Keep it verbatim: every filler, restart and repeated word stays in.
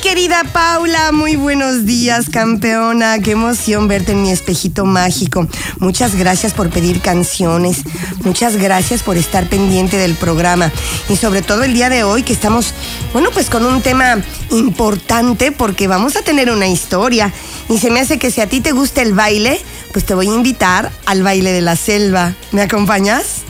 querida Paula, muy buenos días, campeona. Qué emoción verte en mi espejito mágico. Muchas gracias por pedir canciones. Muchas gracias por estar pendiente del programa. Y sobre todo el día de hoy que estamos, bueno, pues con un tema importante porque vamos a tener una historia. Y se me hace que si a ti te gusta el baile, pues te voy a invitar al baile de la selva. ¿Me acompañas?